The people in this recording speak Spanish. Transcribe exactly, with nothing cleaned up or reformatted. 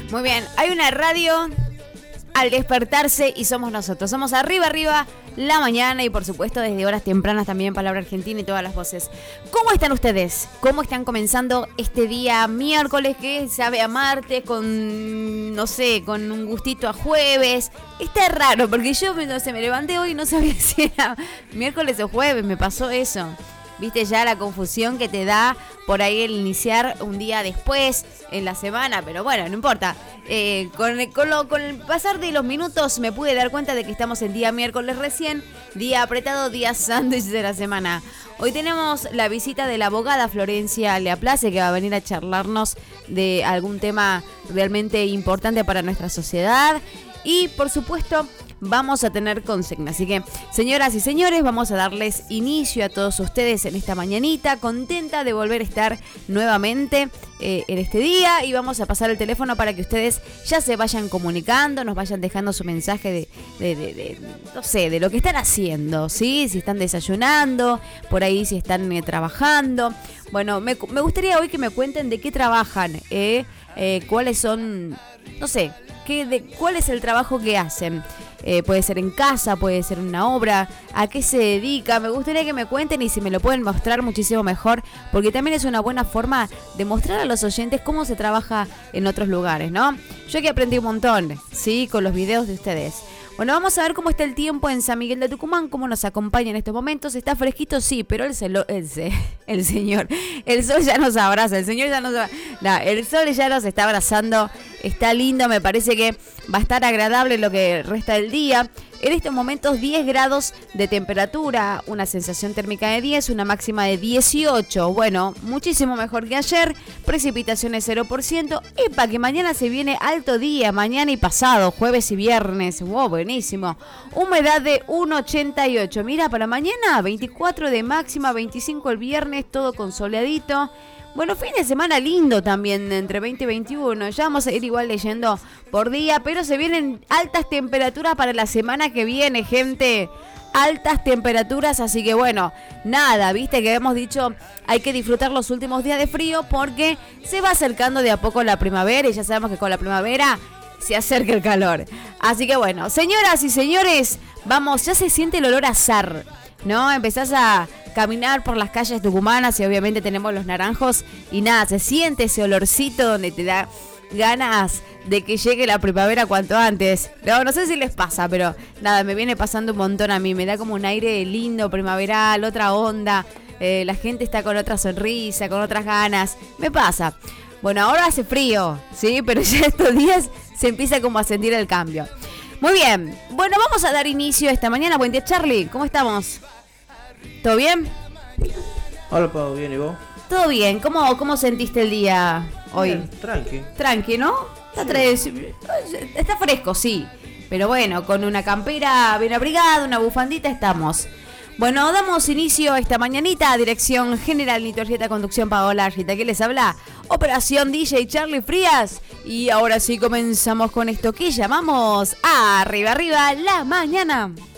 Muy bien, hay una radio al despertarse y somos nosotros. Somos Arriba Arriba la mañana y por supuesto desde horas tempranas también Palabra Argentina y todas las voces. ¿Cómo están ustedes? ¿Cómo están comenzando este día miércoles que sabe a martes con, no sé, con un gustito a jueves? Está raro porque yo no sé, me levanté hoy y no sabía si era miércoles o jueves, me pasó eso. Viste ya la confusión que te da por ahí el iniciar un día después en la semana, pero bueno, no importa. Eh, con, con, lo, con el pasar de los minutos me pude dar cuenta de que estamos en día miércoles recién, día apretado, día sándwich de la semana. Hoy tenemos la visita de la abogada Florencia Leaplace, que va a venir a charlarnos de algún tema realmente importante para nuestra sociedad. Y por supuesto vamos a tener consigna. Así que, señoras y señores, vamos a darles inicio a todos ustedes en esta mañanita. Contenta de volver a estar nuevamente eh, en este día. Y vamos a pasar el teléfono para que ustedes ya se vayan comunicando, nos vayan dejando su mensaje de, de, de, de no sé, de lo que están haciendo, ¿sí? Si están desayunando, por ahí si están eh, trabajando. Bueno, me, me gustaría hoy que me cuenten de qué trabajan, eh, eh, cuáles son, no sé, qué, de, cuál es el trabajo que hacen. Eh, puede ser en casa, puede ser una obra, a qué se dedica. Me gustaría que me cuenten y si me lo pueden mostrar muchísimo mejor, porque también es una buena forma de mostrar a los oyentes cómo se trabaja en otros lugares, ¿no? Yo que aprendí un montón, ¿sí? Con los videos de ustedes. Bueno, vamos a ver cómo está el tiempo en San Miguel de Tucumán, cómo nos acompaña en estos momentos. Está fresquito, sí, pero el, celo, el, el señor, el sol ya nos abraza, el señor ya nos no, el sol ya nos está abrazando, está lindo, me parece que va a estar agradable lo que resta del día. En estos momentos diez grados de temperatura, una sensación térmica de diez, una máxima de dieciocho. Bueno, muchísimo mejor que ayer, precipitaciones cero por ciento. Y para que mañana se viene alto día, mañana y pasado, jueves y viernes. Wow, buenísimo. Humedad de uno ochenta y ocho. Mira, para mañana veinticuatro de máxima, veinticinco el viernes, todo con soleadito. Bueno, fin de semana lindo también, entre veinte y veintiuno. Ya vamos a ir igual leyendo por día, pero se vienen altas temperaturas para la semana que viene, gente. Altas temperaturas, así que bueno, nada, viste que hemos dicho, hay que disfrutar los últimos días de frío porque se va acercando de a poco la primavera y ya sabemos que con la primavera se acerca el calor. Así que bueno, señoras y señores, vamos, ya se siente el olor a azar, ¿no? Empezás a caminar por las calles tucumanas y obviamente tenemos los naranjos y nada, se siente ese olorcito donde te da ganas de que llegue la primavera cuanto antes. No, no sé si les pasa, pero nada, me viene pasando un montón a mí, me da como un aire lindo, primaveral, otra onda, eh, la gente está con otra sonrisa, con otras ganas, me pasa. Bueno, ahora hace frío, ¿sí? Pero ya estos días se empieza como a sentir el cambio. Muy bien, bueno, vamos a dar inicio esta mañana. Buen día, Charlie, ¿cómo estamos? ¿Todo bien? Hola, Pau, ¿bien y vos? Todo bien, ¿cómo, cómo sentiste el día hoy? Bien, tranqui. Tranqui, ¿no? Está, sí. tres, está fresco, sí, pero bueno, con una campera bien abrigada, una bufandita estamos. Bueno, damos inicio a esta mañanita. Dirección General Nito Arrieta, conducción Paola Arrieta. ¿Qué les habla? Operación D J Charlie Frías. Y ahora sí comenzamos con esto que llamamos Arriba Arriba la mañana.